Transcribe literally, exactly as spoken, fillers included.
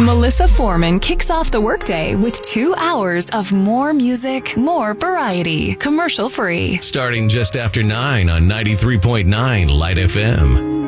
Melissa Foreman kicks off the workday with two hours of more music, more variety, commercial free. Starting just after nine on ninety-three point nine Light F M.